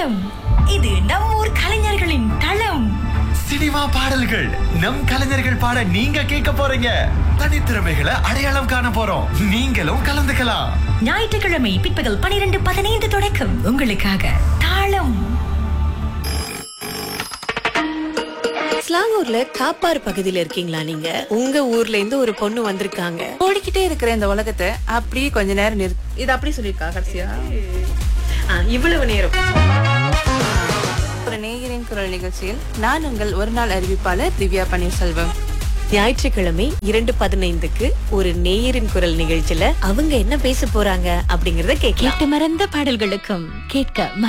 களம். இது நம் ஊர் கலைஞர்களின் களம். சினிமா பாடல்கள் நம் கலைஞர்கள் பாட நீங்க கேட்க போறீங்க. தனித்திறமைகளை அடையாளம் காண போறோம். நீங்களும் கலந்துக்கலாம். ஞாயிற்றுக்கிழமை பிற்பகல் 12:15 தொடக்கம் உங்களுக்காக தாளம். ஸ்லாங்கூர்ல காப்பாறு பகுதியில இருக்கீங்களா நீங்க? உங்க ஊர்ல இருந்து ஒரு பொண்ணு வந்திருக்காங்க. ஓடிக்கிட்டே இருக்கிற இந்த உலகத்தை அப்படியே கொஞ்ச நேரம் இது அப்படி சொல்லிருக்கா கடைசியா இவ்வளவு நேரம் ஒரு நேயரின் குரல் நிகழ்ச்சியில் நான் உங்கள் ஒரு நாள் அறிவிப்பாளர் திவ்யா பன்னீர்செல்வம். ஞாயிற்றுக்கிழமை 2:15க்கு ஒரு நேயரின் குரல் நிகழ்ச்சியில அவங்க என்ன பேச போறாங்க அப்படிங்கறத கேட்டு மறந்த பாடல்களுக்கும் கேட்க